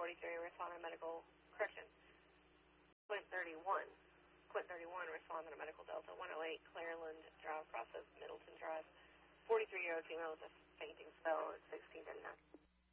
respond to medical correction. Clint 31. Clint 31, respond to medical Delta 108, Clareland Drive, process Middleton Drive. 43-year-old female with a fainting spell at 1639.